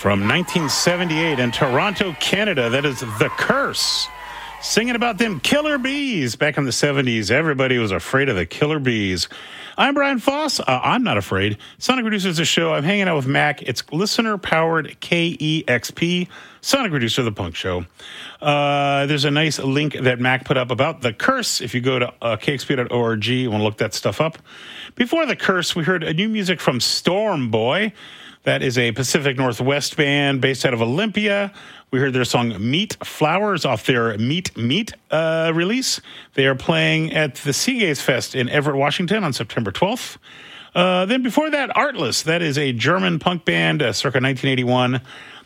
From 1978 in Toronto, Canada, that is The Curse. Singing about them killer bees. Back in the 70s, everybody was afraid of the killer bees. I'm Brian Foss. I'm not afraid. Sonic Reducer's the show. I'm hanging out with Mac. It's listener-powered KEXP, Sonic Reducer, the punk show. There's a nice link that Mac put up about The Curse. If you go to kexp.org, you want to look that stuff up. Before The Curse, we heard new music from Storm Boy. That is a Pacific Northwest band based out of Olympia. We heard their song Meat Flowers off their Meat release. They are playing at the Seagaze Fest in Everett, Washington on September 12th. Then before that, Artless. That is a German punk band circa 1981.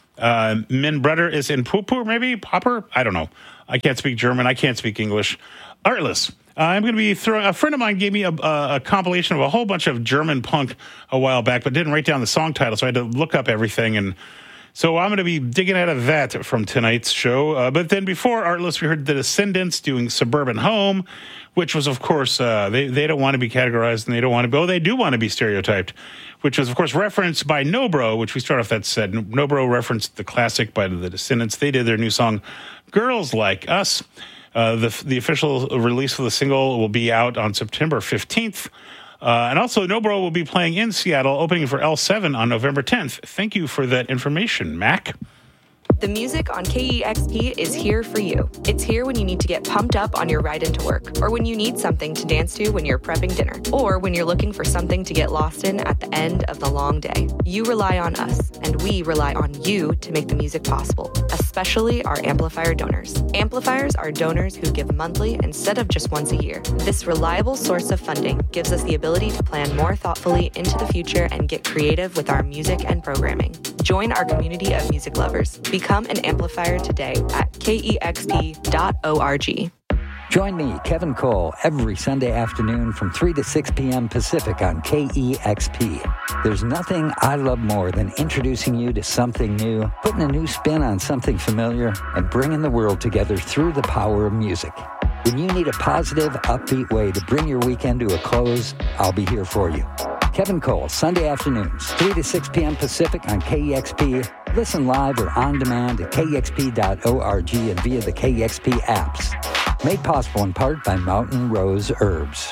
Min Brother is in Pupur, maybe? Popper? I don't know. I can't speak German. I can't speak English. Artless. I'm going to be throwing... A friend of mine gave me a compilation of a whole bunch of German punk a while back, but didn't write down the song title, so I had to look up everything. And so I'm going to be digging out of that from tonight's show. But then before Artless, we heard The Descendants doing Suburban Home, which was, of course, they don't want to be categorized, and they don't want to be... Oh, they do want to be stereotyped, which was, of course, referenced by Nobro, which we start off that said. Nobro referenced the classic by The Descendants. They did their new song, Girls Like Us. The official release for the single will be out on September 15th. And also, Nobro will be playing in Seattle, opening for L7 on November 10th. Thank you for that information, Mac. The music on KEXP is here for you. It's here when you need to get pumped up on your ride into work, or when you need something to dance to when you're prepping dinner, or when you're looking for something to get lost in at the end of the long day. You rely on us, and we rely on you to make the music possible, especially our amplifier donors. Amplifiers are donors who give monthly instead of just once a year. This reliable source of funding gives us the ability to plan more thoughtfully into the future and get creative with our music and programming. Join our community of music lovers. Become an amplifier today at kexp.org. Join me, Kevin Cole, every Sunday afternoon from 3 to 6 p.m. Pacific on KEXP. There's nothing I love more than introducing you to something new, putting a new spin on something familiar, and bringing the world together through the power of music. When you need a positive, upbeat way to bring your weekend to a close, I'll be here for you. Kevin Cole, Sunday afternoons, 3 to 6 p.m. Pacific on KEXP. Listen live or on demand at kexp.org and via the KEXP apps. Made possible in part by Mountain Rose Herbs.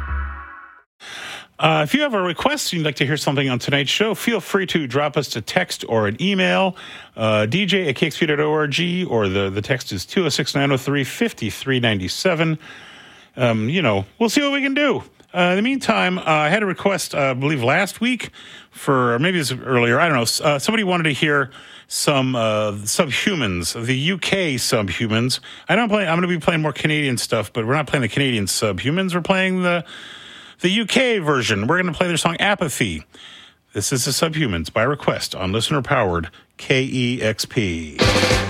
If you have a request and you'd like to hear something on tonight's show, feel free to drop us a text or an email, dj@kexp.org, or the text is 206-903-5397. We'll see what we can do. In the meantime, I had a request, I believe, last week for, maybe it was earlier, I don't know. Somebody wanted to hear some Subhumans, the UK Subhumans. I'm going to be playing more Canadian stuff, but we're not playing the Canadian Subhumans. We're playing the UK version. We're going to play their song Apathy. This is the Subhumans by request on listener-powered KEXP.